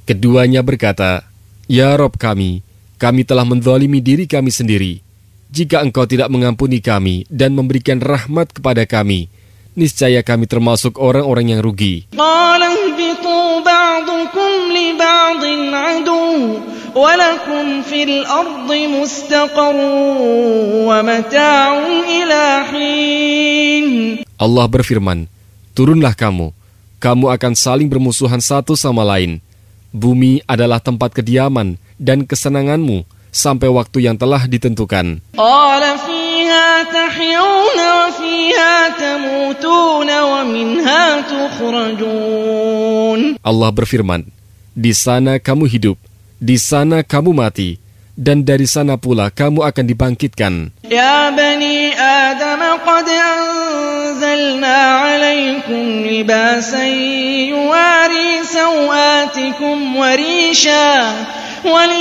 Keduanya berkata, "Ya Rabb kami telah menzalimi diri kami sendiri. Jika Engkau tidak mengampuni kami dan memberikan rahmat kepada kami, niscaya kami termasuk orang-orang yang rugi." Allah berfirman, "Turunlah kamu akan saling bermusuhan satu sama lain. Bumi adalah tempat kediaman dan kesenanganmu sampai waktu yang telah ditentukan." Allah berfirman, "Di sana kamu hidup, di sana kamu mati, dan dari sana pula kamu akan dibangkitkan." Ya bani Adam, qad anzalna alaikum libasan yuwari sawatikum wa risha